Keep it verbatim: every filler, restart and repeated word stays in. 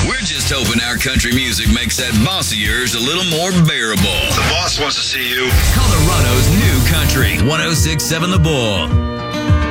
We're just hoping our country music makes that boss of yours a little more bearable. The boss wants to see you. Colorado's new country, one oh six point seven The Bull.